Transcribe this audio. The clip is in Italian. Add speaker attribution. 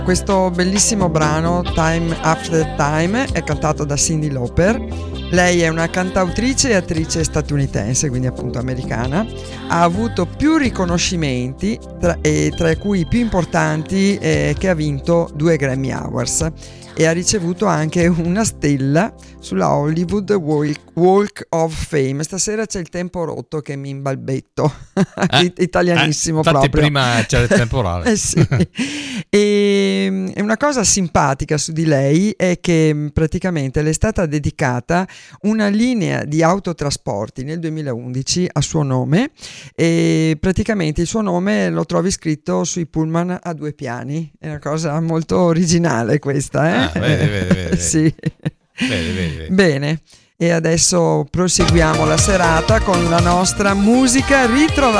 Speaker 1: Questo bellissimo brano, Time After Time, è cantato da Cyndi Lauper. Lei è una cantautrice e attrice statunitense, quindi appunto americana. Ha avuto più riconoscimenti, tra cui i più importanti che ha vinto 2 Grammy Awards, e ha ricevuto anche una stella sulla Hollywood Walk of Fame. Stasera c'è il tempo rotto che mi imbalbetto, italianissimo
Speaker 2: infatti
Speaker 1: proprio.
Speaker 2: Prima c'era il temporale.
Speaker 1: Sì. E una cosa simpatica su di lei è che praticamente le è stata dedicata una linea di autotrasporti nel 2011 a suo nome, e praticamente il suo nome lo trovi scritto sui pullman a 2 piani. È una cosa molto originale questa,
Speaker 2: Vedi.
Speaker 1: Sì.
Speaker 2: Vedi.
Speaker 1: Bene, e adesso proseguiamo la serata con la nostra musica ritrovata.